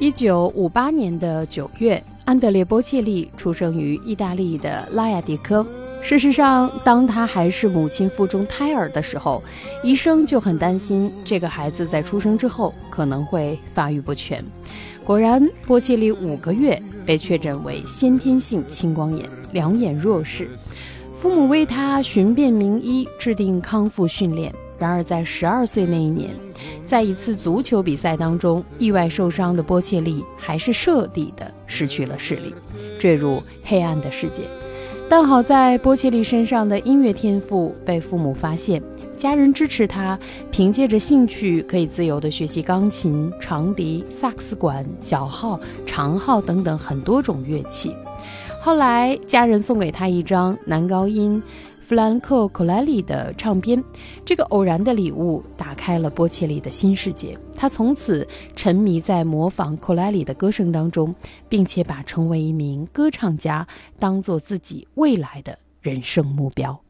1958年的9月，安德烈·波切利出生于意大利的拉亚迪科。事实上，当他还是母亲腹中胎儿的时候，医生就很担心这个孩子在出生之后可能会发育不全。果然，波切利5个月被确诊为先天性青光眼，两眼弱视。父母为他寻遍名医，制定康复训练。然而在12岁那一年，在一次足球比赛当中，意外受伤的波切利还是彻底的失去了视力，坠入黑暗的世界。但好在波切利身上的音乐天赋被父母发现，家人支持他，凭借着兴趣可以自由地学习钢琴、长笛、萨克斯管、小号、长号等等很多种乐器。后来家人送给他一张男高音弗兰克·库莱里的唱片，这个偶然的礼物打开了波切利的新世界。他从此沉迷在模仿库莱里的歌声当中，并且把成为一名歌唱家当作自己未来的人生目标。